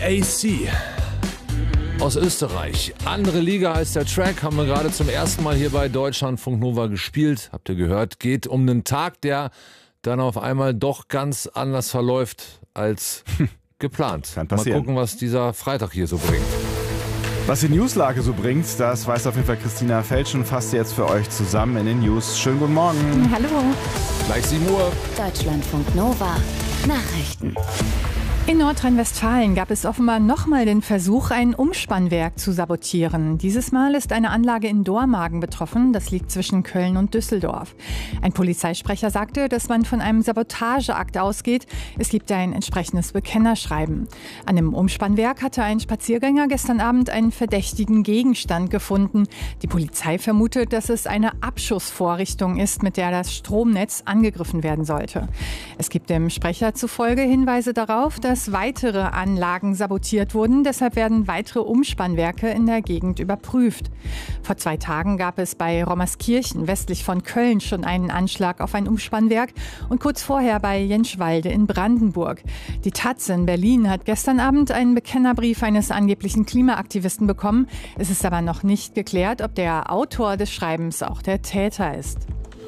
AC aus Österreich. Andere Liga als der Track, haben wir gerade zum ersten Mal hier bei Deutschlandfunk Nova gespielt. Habt ihr gehört? Geht um einen Tag, der dann auf einmal doch ganz anders verläuft als geplant. Kann passieren. Mal gucken, was dieser Freitag hier so bringt. Was die Newslage so bringt, das weiß auf jeden Fall Christina Felsch und fasst jetzt für euch zusammen in den News. Schönen guten Morgen. Hallo. Gleich 7 Uhr. Deutschlandfunk Nova. Nachrichten. In Nordrhein-Westfalen gab es offenbar nochmal den Versuch, ein Umspannwerk zu sabotieren. Dieses Mal ist eine Anlage in Dormagen betroffen. Das liegt zwischen Köln und Düsseldorf. Ein Polizeisprecher sagte, dass man von einem Sabotageakt ausgeht. Es gibt ein entsprechendes Bekennerschreiben. An dem Umspannwerk hatte ein Spaziergänger gestern Abend einen verdächtigen Gegenstand gefunden. Die Polizei vermutet, dass es eine Abschussvorrichtung ist, mit der das Stromnetz angegriffen werden sollte. Es gibt dem Sprecher zufolge Hinweise darauf, dass weitere Anlagen sabotiert wurden. Deshalb werden weitere Umspannwerke in der Gegend überprüft. Vor 2 Tagen gab es bei Rommerskirchen westlich von Köln schon einen Anschlag auf ein Umspannwerk und kurz vorher bei Jenschwalde in Brandenburg. Die taz in Berlin hat gestern Abend einen Bekennerbrief eines angeblichen Klimaaktivisten bekommen. Es ist aber noch nicht geklärt, ob der Autor des Schreibens auch der Täter ist.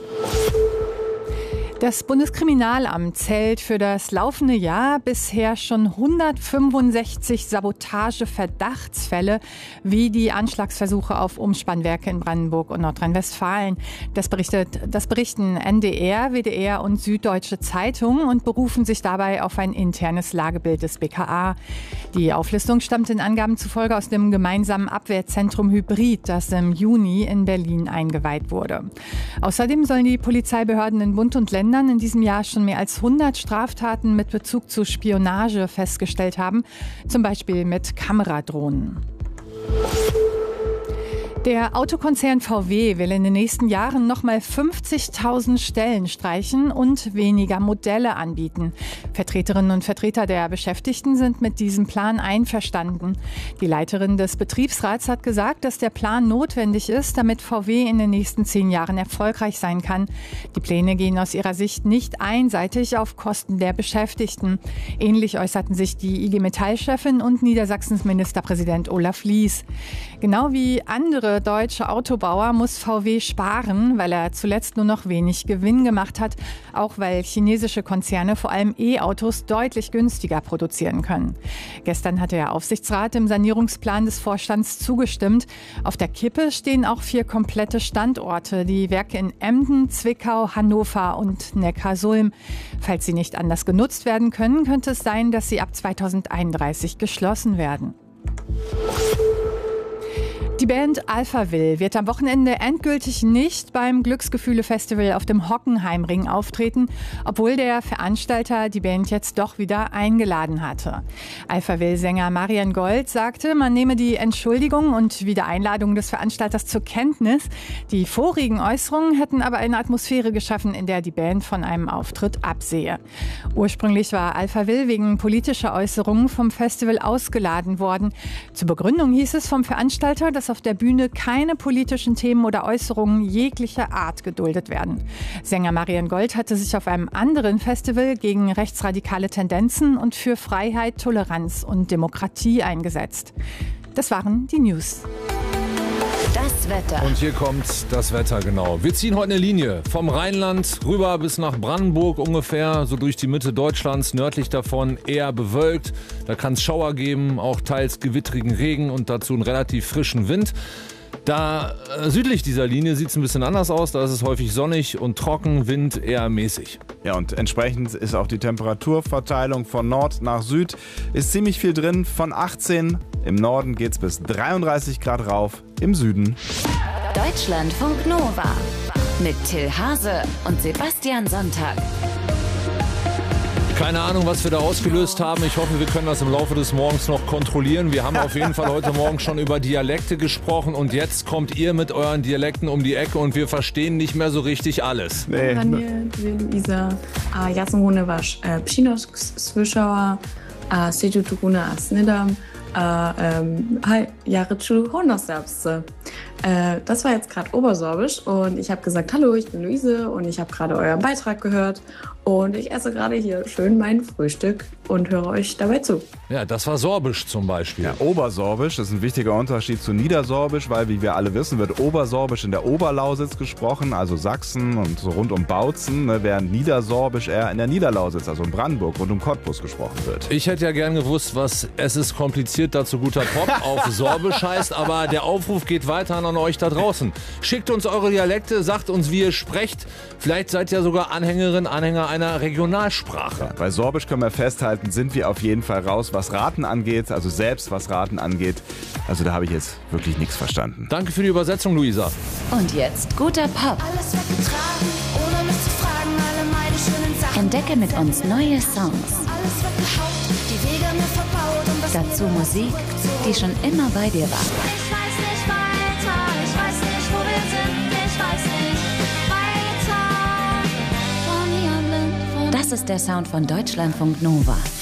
Das Bundeskriminalamt zählt für das laufende Jahr bisher schon 165 Sabotage-Verdachtsfälle wie die Anschlagsversuche auf Umspannwerke in Brandenburg und Nordrhein-Westfalen. Das berichten NDR, WDR und Süddeutsche Zeitung und berufen sich dabei auf ein internes Lagebild des BKA. Die Auflistung stammt den Angaben zufolge aus dem gemeinsamen Abwehrzentrum Hybrid, das im Juni in Berlin eingeweiht wurde. Außerdem sollen die Polizeibehörden in Bund und Ländern in diesem Jahr schon mehr als 100 Straftaten mit Bezug zu Spionage festgestellt haben, zum Beispiel mit Kameradrohnen. Der Autokonzern VW will in den nächsten Jahren nochmal 50.000 Stellen streichen und weniger Modelle anbieten. Vertreterinnen und Vertreter der Beschäftigten sind mit diesem Plan einverstanden. Die Leiterin des Betriebsrats hat gesagt, dass der Plan notwendig ist, damit VW in den nächsten 10 Jahren erfolgreich sein kann. Die Pläne gehen aus ihrer Sicht nicht einseitig auf Kosten der Beschäftigten. Ähnlich äußerten sich die IG Metall-Chefin und Niedersachsens Ministerpräsident Olaf Lies. Genau wie andere deutsche Autobauer muss VW sparen, weil er zuletzt nur noch wenig Gewinn gemacht hat, auch weil chinesische Konzerne vor allem E-Autos deutlich günstiger produzieren können. Gestern hat der Aufsichtsrat im Sanierungsplan des Vorstands zugestimmt. Auf der Kippe stehen auch 4 komplette Standorte, die Werke in Emden, Zwickau, Hannover und Neckarsulm. Falls sie nicht anders genutzt werden können, könnte es sein, dass sie ab 2031 geschlossen werden. Die Band Alphaville wird am Wochenende endgültig nicht beim Glücksgefühle-Festival auf dem Hockenheimring auftreten, obwohl der Veranstalter die Band jetzt doch wieder eingeladen hatte. Alphaville-Sänger Marian Gold sagte, man nehme die Entschuldigung und Wiedereinladung des Veranstalters zur Kenntnis. Die vorigen Äußerungen hätten aber eine Atmosphäre geschaffen, in der die Band von einem Auftritt absehe. Ursprünglich war Alphaville wegen politischer Äußerungen vom Festival ausgeladen worden. Zur Begründung hieß es vom Veranstalter, dass auf der Bühne keine politischen Themen oder Äußerungen jeglicher Art geduldet werden. Sänger Marian Gold hatte sich auf einem anderen Festival gegen rechtsradikale Tendenzen und für Freiheit, Toleranz und Demokratie eingesetzt. Das waren die News. Das Wetter. Und hier kommt das Wetter, genau. Wir ziehen heute eine Linie vom Rheinland rüber bis nach Brandenburg ungefähr, so durch die Mitte Deutschlands, nördlich davon eher bewölkt. Da kann es Schauer geben, auch teils gewittrigen Regen und dazu einen relativ frischen Wind. Da südlich dieser Linie sieht es ein bisschen anders aus, da ist es häufig sonnig und trocken, Wind eher mäßig. Ja, und entsprechend ist auch die Temperaturverteilung von Nord nach Süd. Ist ziemlich viel drin, von 18 im Norden geht's bis 33 Grad rauf, im Süden. Deutschlandfunk Nova mit Till Hase und Sebastian Sonntag. Keine Ahnung, was wir da ausgelöst haben. Ich hoffe, wir können das im Laufe des Morgens noch kontrollieren. Wir haben auf jeden Fall heute Morgen schon über Dialekte gesprochen und jetzt kommt ihr mit euren Dialekten um die Ecke und wir verstehen nicht mehr so richtig alles. Nee. Luisa, ja sam unevaš przynos słyszała, sedu tukuna asnedam, jarechu honosabse. Das war jetzt gerade Obersorbisch und ich habe gesagt, hallo, ich bin Luise und ich habe gerade euren Beitrag gehört und ich esse gerade hier schön mein Frühstück und höre euch dabei zu. Ja, das war Sorbisch zum Beispiel. Ja, Obersorbisch, das ist ein wichtiger Unterschied zu Niedersorbisch, weil, wie wir alle wissen, wird Obersorbisch in der Oberlausitz gesprochen, also Sachsen und so rund um Bautzen, ne, während Niedersorbisch eher in der Niederlausitz, also in Brandenburg, rund um Cottbus gesprochen wird. Ich hätte ja gern gewusst, was "Es ist kompliziert, dazu guter Pop" auf Sorbisch heißt, aber der Aufruf geht weiter an euch da draußen. Schickt uns eure Dialekte, sagt uns, wie ihr sprecht. Vielleicht seid ihr sogar Anhängerin, Anhänger einer Regionalsprache. Bei Sorbisch können wir festhalten, sind wir auf jeden Fall raus, was Raten angeht, also selbst was Raten angeht. Also da habe ich jetzt wirklich nichts verstanden. Danke für die Übersetzung, Luisa. Und jetzt guter Pop. Alles weggetragen, ohne mich zu fragen, alle meine schönen Sachen. Entdecke mit uns neue Songs. Alles weggehaucht, die Wege mir verbaut und das Dazu Musik, die schon immer bei dir war. Ich weiß nicht weiter, ich weiß nicht, wo wir sind, ich weiß nicht weiter. Von hier blind, von Das ist der Sound von Deutschlandfunk Nova.